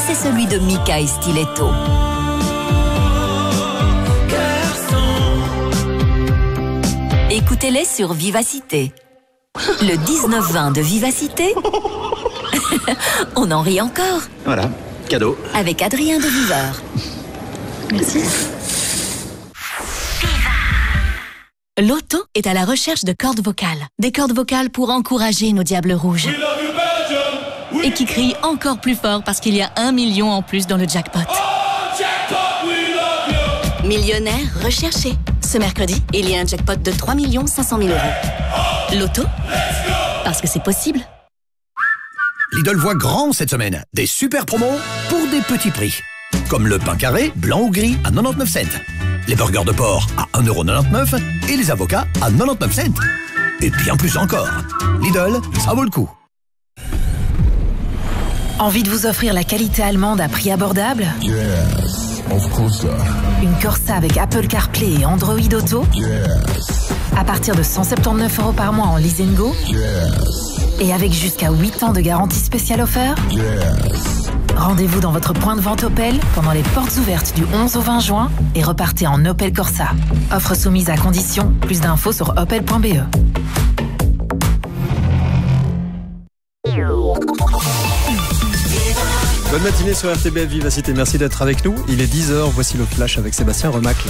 c'est celui de Mika et Stiletto. Écoutez-les sur Vivacité. Le 19-20 de Vivacité, on en rit encore. Voilà, cadeau. Avec Adrien de Viveur. Merci. Loto est à la recherche de cordes vocales. Des cordes vocales pour encourager nos diables rouges. Et qui crient encore plus fort parce qu'il y a 1 million en plus dans le jackpot. Millionnaire recherché. Ce mercredi, il y a un jackpot de 3 500 000 €. Loto, parce que c'est possible. Lidl voit grand cette semaine. Des super promos pour des petits prix. Comme le pain carré, blanc ou gris à 99 cents. Les burgers de porc à 1,99 € et les avocats à 99 cents. Et bien plus encore. Lidl, ça vaut le coup. Envie de vous offrir la qualité allemande à prix abordable? Yes, of course. Une Corsa avec Apple CarPlay et Android Auto? Yes. À partir de 179 € par mois en lease and go? Yes. Et avec jusqu'à 8 ans de garantie spéciale offerte? Yes. Rendez-vous dans votre point de vente Opel pendant les portes ouvertes du 11 au 20 juin et repartez en Opel Corsa. Offre soumise à condition. Plus d'infos sur opel.be. Bonne matinée sur RTBF Vivacité, merci d'être avec nous. Il est 10h, voici le flash avec Sébastien Remacle.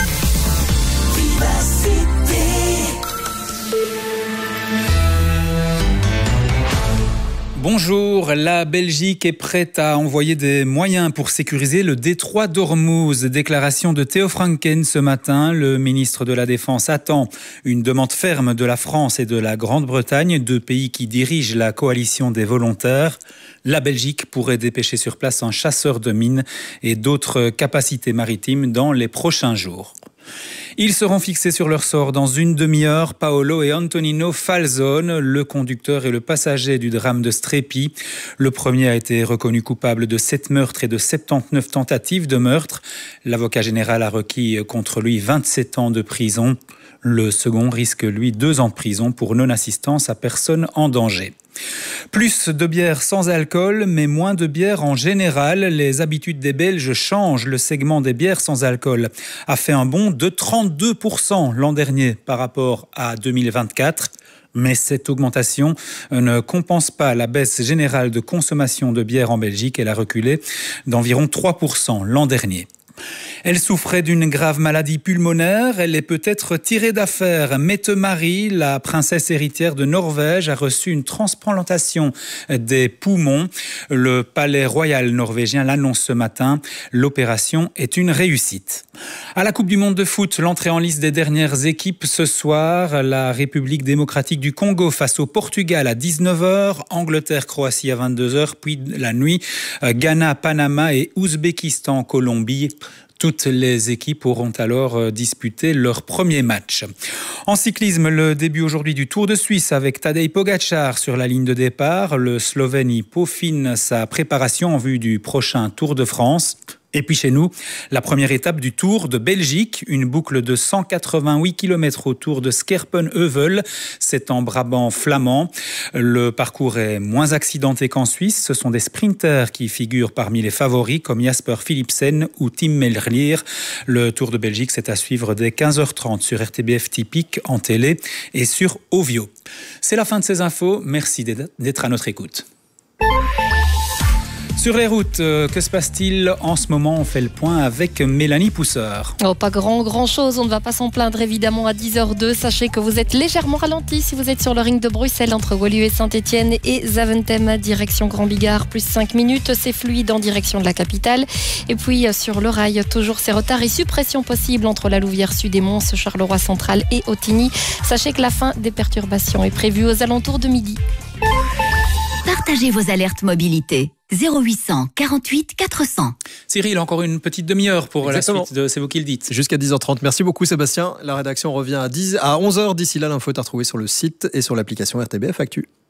Bonjour, la Belgique est prête à envoyer des moyens pour sécuriser le détroit d'Ormuz. Déclaration de Theo Franken ce matin. Le ministre de la Défense attend une demande ferme de la France et de la Grande-Bretagne, deux pays qui dirigent la coalition des volontaires. La Belgique pourrait dépêcher sur place un chasseur de mines et d'autres capacités maritimes dans les prochains jours. Ils seront fixés sur leur sort dans une demi-heure. Paolo et Antonino Falzone, le conducteur et le passager du drame de Strépy. Le premier a été reconnu coupable de 7 meurtres et de 79 tentatives de meurtre. L'avocat général a requis contre lui 27 ans de prison. Le second risque, lui, 2 ans de prison pour non-assistance à personne en danger. Plus de bière sans alcool, mais moins de bière en général. Les habitudes des Belges changent. Le segment des bières sans alcool a fait un bond de 32% l'an dernier par rapport à 2024. Mais cette augmentation ne compense pas la baisse générale de consommation de bière en Belgique. Elle a reculé d'environ 3% l'an dernier. Elle souffrait d'une grave maladie pulmonaire. Elle est peut-être tirée d'affaire. Mette-Marie, la princesse héritière de Norvège, a reçu une transplantation des poumons. Le palais royal norvégien l'annonce ce matin. L'opération est une réussite. À la Coupe du monde de foot, l'entrée en liste des dernières équipes ce soir. La République démocratique du Congo face au Portugal à 19h. Angleterre-Croatie à 22h. Puis la nuit, Ghana-Panama et Ouzbékistan-Colombie. Toutes les équipes auront alors disputé leur premier match. En cyclisme, le début aujourd'hui du Tour de Suisse avec Tadej Pogačar sur la ligne de départ. Le Slovène y peaufine sa préparation en vue du prochain Tour de France. Et puis chez nous, la première étape du Tour de Belgique, une boucle de 188 km autour de Scherpenheuvel. C'est en Brabant flamand. Le parcours est moins accidenté qu'en Suisse. Ce sont des sprinters qui figurent parmi les favoris comme Jasper Philipsen ou Tim Merlier. Le Tour de Belgique, c'est à suivre dès 15h30 sur RTBF Typique en télé et sur Ovio. C'est la fin de ces infos. Merci d'être à notre écoute. Sur les routes, que se passe-t-il en ce moment? On fait le point avec Mélanie Pousseur. Oh, pas grand chose, on ne va pas s'en plaindre évidemment à 10h02. Sachez que vous êtes légèrement ralenti si vous êtes sur le ring de Bruxelles entre Woluwe et Saint-Etienne et Zaventem, direction Grand Bigard, plus 5 minutes. C'est fluide en direction de la capitale. Et puis sur le rail, toujours ces retards et suppressions possibles entre la Louvière Sud et Mons, Charleroi Central et Ottigny. Sachez que la fin des perturbations est prévue aux alentours de midi. Partagez vos alertes mobilité. 0800 48 400. Cyril, encore une petite demi-heure pour Exactement. la suite de C'est vous qui le dites. Jusqu'à 10h30. Merci beaucoup Sébastien. La rédaction revient à 11h. D'ici là, l'info est à retrouver sur le site et sur l'application RTBF Actu.